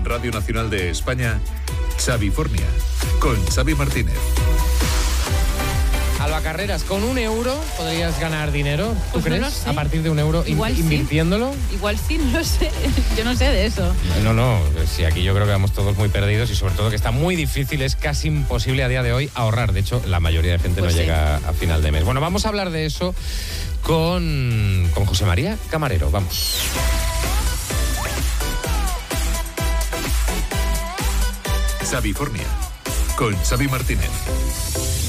Radio Nacional de España, Xavifornia, con Xavi Martínez. Alba Carreras, con €1 podrías ganar dinero, ¿tú crees? No lo sé. A partir de €1 invirtiéndolo. Igual sí, no lo sé. Yo no sé de eso. No, sí, aquí yo creo que vamos todos muy perdidos y sobre todo que está muy difícil, es casi imposible a día de hoy ahorrar. De hecho, la mayoría de gente Pues no sí. llega a final de mes. Bueno, vamos a hablar de eso con José María Camarero, vamos. Xavifornia, con Xavi Martínez.